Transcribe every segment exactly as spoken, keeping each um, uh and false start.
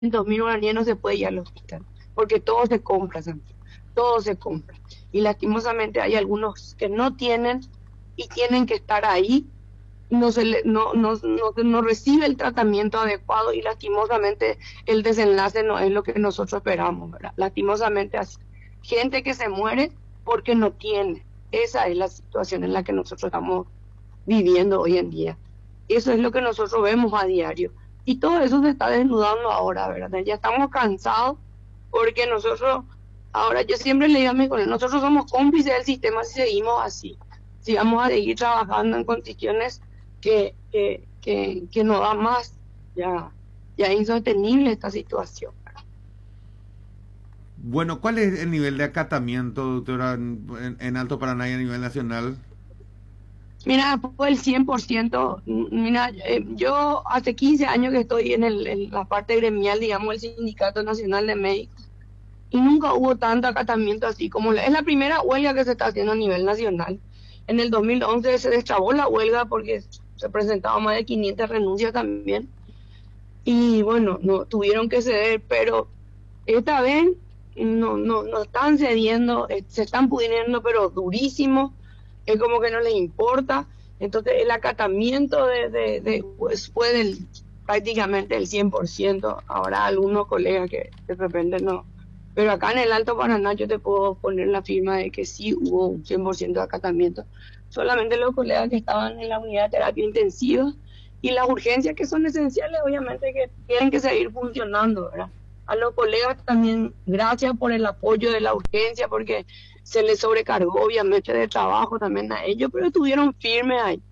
dos mil guaraníes no se puede ir al hospital, porque todo se compra, Santi, todo se compra. Y lastimosamente hay algunos que no tienen y tienen que estar ahí, no se le, no, no, no, no recibe el tratamiento adecuado y lastimosamente el desenlace no es lo que nosotros esperamos, ¿verdad? Lastimosamente así. Gente que se muere porque no tiene. Esa es la situación en la que nosotros estamos viviendo hoy en día. Eso es lo que nosotros vemos a diario. Y todo eso se está desnudando ahora, ¿verdad? Ya estamos cansados porque nosotros, ahora yo siempre le digo a mis colegas, nosotros somos cómplices del sistema si seguimos así. Si vamos a seguir trabajando en condiciones que, que, que, que no da más, ya, ya es insostenible esta situación. Bueno, ¿cuál es el nivel de acatamiento, doctora, en, en Alto Paraná y a nivel nacional? Mira, fue el cien por ciento. Mira, eh, yo hace quince años que estoy en, el, en la parte gremial, digamos, el Sindicato Nacional de Médicos, y nunca hubo tanto acatamiento así como la, es la primera huelga que se está haciendo a nivel nacional. En el dos mil once se destrabó la huelga porque se presentaban más de quinientas renuncias también, y bueno, no tuvieron que ceder, pero esta vez no, no, no están cediendo, eh, se están pudriendo, pero durísimo, es como que no les importa. Entonces el acatamiento de, de, de pues fue del prácticamente el cien por ciento. Habrá algunos colegas que de repente no, pero acá en el Alto Paraná yo te puedo poner la firma de que sí hubo un cien por ciento de acatamiento. Solamente los colegas que estaban en la unidad de terapia intensiva y las urgencias que son esenciales, obviamente que tienen que seguir funcionando, ¿verdad? A los colegas también, gracias por el apoyo de la urgencia, porque se les sobrecargó obviamente de trabajo también a ellos, pero estuvieron firmes ahí.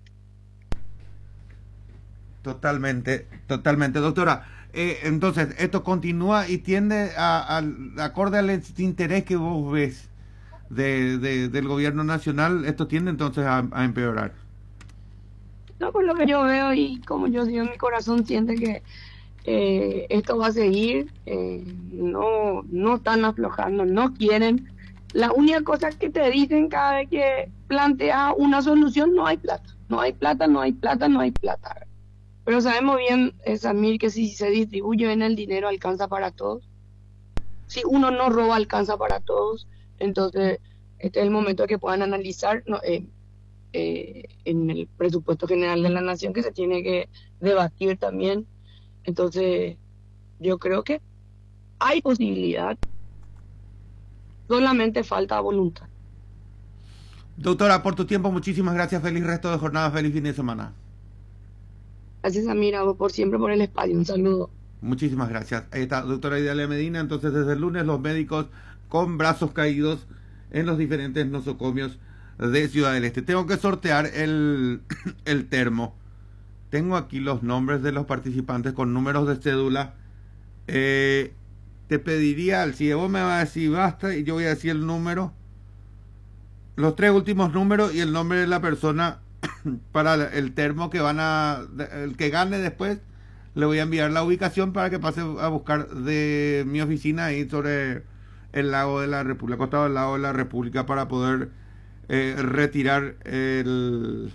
Totalmente, totalmente, doctora. Eh, entonces, esto continúa y tiende a, a- acorde al interés que vos ves de, de- del gobierno nacional, esto tiende entonces a, a empeorar. No, por lo que yo veo y como yo digo, mi corazón siente que eh, esto va a seguir, eh, no, no están aflojando, no quieren. La única cosa que te dicen cada vez que planteas una solución, no hay plata, no hay plata, no hay plata, no hay plata. Pero sabemos bien, eh, Samir, que si se distribuye bien el dinero alcanza para todos. Si uno no roba, alcanza para todos. Entonces, este es el momento de que puedan analizar, ¿no? eh, eh, en el presupuesto general de la nación que se tiene que debatir también. Entonces, yo creo que hay posibilidad, solamente falta voluntad. Doctora, por tu tiempo, muchísimas gracias. Feliz resto de jornada, feliz fin de semana. Gracias, Samir, por siempre por el espacio. Un saludo. Muchísimas gracias. Ahí está, doctora Idalia Medina. Entonces, desde el lunes, los médicos con brazos caídos en los diferentes nosocomios de Ciudad del Este. Tengo que sortear el, el termo. Tengo aquí los nombres de los participantes con números de cédula. Eh, te pediría, si vos me vas a decir basta, y yo voy a decir el número, los tres últimos números y el nombre de la persona para el termo que van a, el que gane después, le voy a enviar la ubicación para que pase a buscar de mi oficina ahí sobre el lago de la República, costado del lago de la República, para poder eh, retirar el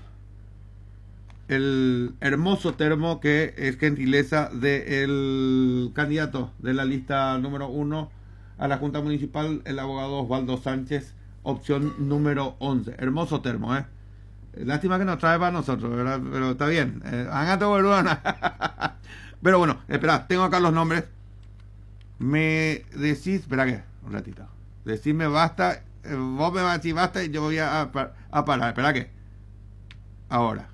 el hermoso termo que es gentileza del candidato de la lista número uno a la Junta Municipal, el abogado Osvaldo Sánchez, opción número once. Hermoso termo, ¿eh? Lástima que nos trae para nosotros, ¿verdad? Pero está bien. Eh, hágate boluda. Pero bueno, espera, tengo acá los nombres. Me decís, espera que, un ratito. Decime basta, eh, vos me vas a decir basta y yo voy a, a, a parar. Espera que. Ahora.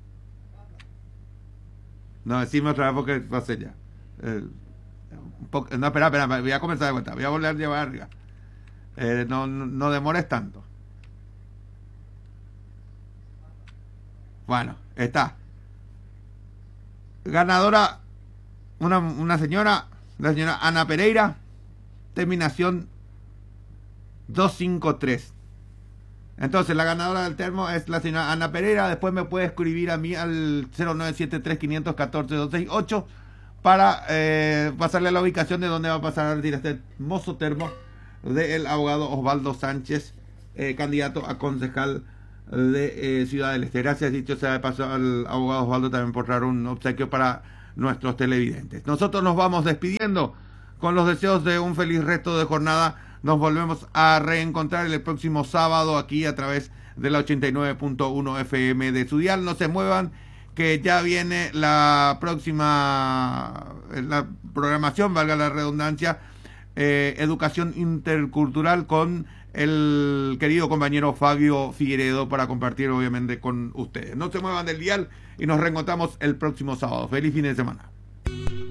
No, decime otra vez porque pasé ya. Eh, un poco, no, espera, espera, voy a comenzar de vuelta. Voy a volver a llevar arriba. Eh, no, no, no demores tanto. Bueno, está. Ganadora, una, una señora, la señora Ana Pereira, terminación doscientos cincuenta y tres. Entonces, la ganadora del termo es la señora Ana Pereira. Después me puede escribir a mí al cero nueve siete tres, cinco uno cuatro, dos seis ocho para eh, pasarle la ubicación de donde va a pasar este hermoso termo del abogado Osvaldo Sánchez, eh, candidato a concejal de eh, Ciudad del Este. Gracias, dicho sea de paso, al abogado Osvaldo también por traer un obsequio para nuestros televidentes. Nosotros nos vamos despidiendo con los deseos de un feliz resto de jornada. Nos volvemos a reencontrar el próximo sábado aquí a través de la ochenta y nueve punto uno F M de su dial. No se muevan, que ya viene la próxima la programación, valga la redundancia, eh, educación intercultural con el querido compañero Fabio Figueredo para compartir obviamente con ustedes. No se muevan del dial y nos reencontramos el próximo sábado. Feliz fin de semana.